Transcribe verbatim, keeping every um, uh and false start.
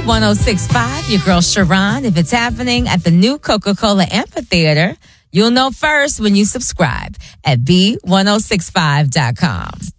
one oh six point five, your girl Sharon. If it's happening at the new Coca-Cola Amphitheater, you'll know first when you subscribe at B ten sixty-five dot com.